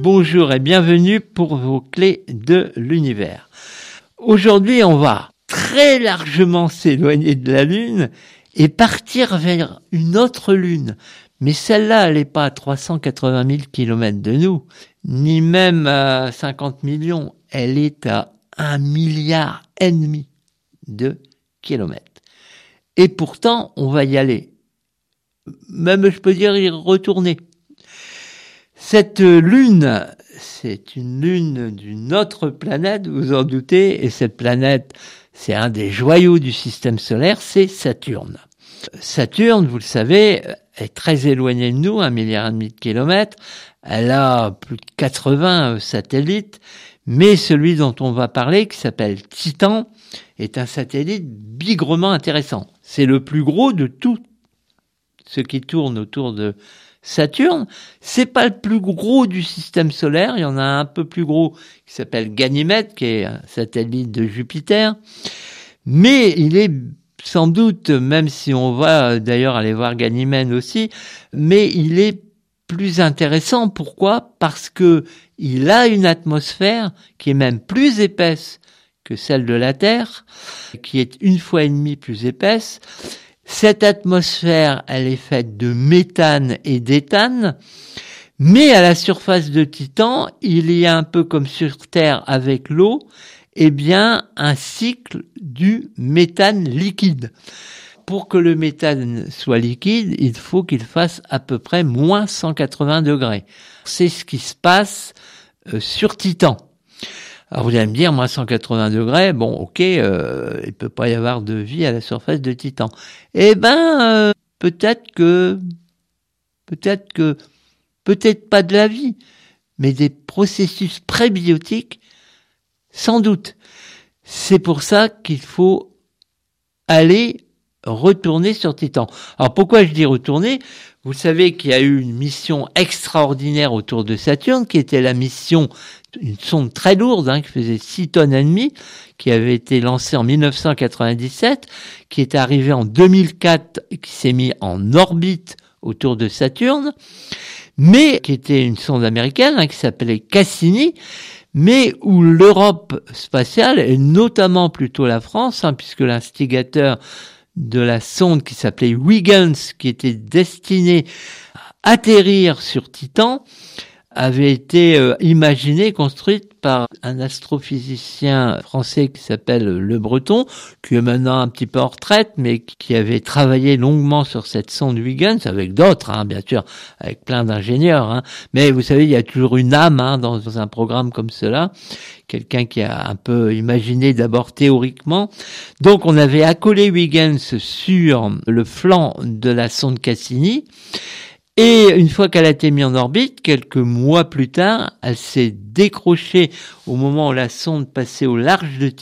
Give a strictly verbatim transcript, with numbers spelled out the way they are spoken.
Bonjour et bienvenue pour vos clés de l'univers. Aujourd'hui, on va très largement s'éloigner de la Lune et partir vers une autre Lune. Mais celle-là, elle n'est pas à trois cent quatre-vingt mille kilomètres de nous, ni même à cinquante millions. Elle est à un milliard et demi de kilomètres. Et pourtant, on va y aller. Même, je peux dire, y retourner. Cette lune, c'est une lune d'une autre planète, vous en doutez, et cette planète, c'est un des joyaux du système solaire, c'est Saturne. Saturne, vous le savez, est très éloignée de nous, un milliard et demi de kilomètres. Elle a plus de quatre-vingts satellites, mais celui dont on va parler, qui s'appelle Titan, est un satellite bigrement intéressant. C'est le plus gros de tout ce qui tourne autour de Saturne. C'est pas le plus gros du système solaire. Il y en a un peu plus gros qui s'appelle Ganymède, qui est un satellite de Jupiter. Mais il est sans doute, même si on va d'ailleurs aller voir Ganymède aussi, mais il est plus intéressant. Pourquoi ? Parce que il a une atmosphère qui est même plus épaisse que celle de la Terre, qui est une fois et demie plus épaisse. Cette atmosphère, elle est faite de méthane et d'éthane, mais à la surface de Titan, il y a un peu comme sur Terre avec l'eau, eh bien, un cycle du méthane liquide. Pour que le méthane soit liquide, il faut qu'il fasse à peu près moins cent quatre-vingts degrés. C'est ce qui se passe euh, sur Titan. Alors vous allez me dire, moins cent quatre-vingts degrés, bon, ok, euh, il peut pas y avoir de vie à la surface de Titan. Eh ben, euh, peut-être que, peut-être que, peut-être pas de la vie, mais des processus prébiotiques, sans doute. C'est pour ça qu'il faut aller retourner sur Titan. Alors pourquoi je dis retourner ? Vous savez qu'il y a eu une mission extraordinaire autour de Saturne, qui était la mission, une sonde très lourde, hein, qui faisait six tonnes et demie, qui avait été lancée en dix-neuf cent quatre-vingt-dix-sept, qui est arrivée en deux mille quatre, et qui s'est mise en orbite autour de Saturne, mais qui était une sonde américaine, hein, qui s'appelait Cassini, mais où l'Europe spatiale, et notamment plutôt la France, hein, puisque l'instigateur de la sonde qui s'appelait Huygens, qui était destinée à atterrir sur Titan, avait été euh, imaginée, construite par un astrophysicien français qui s'appelle Le Breton, qui est maintenant un petit peu en retraite, mais qui avait travaillé longuement sur cette sonde Huygens, avec d'autres, hein, bien sûr, avec plein d'ingénieurs. Hein. Mais vous savez, il y a toujours une âme hein, dans, dans un programme comme cela, quelqu'un qui a un peu imaginé d'abord théoriquement. Donc on avait accolé Huygens sur le flanc de la sonde Cassini, et une fois qu'elle a été mise en orbite, quelques mois plus tard, elle s'est décrochée au moment où la sonde passait au large de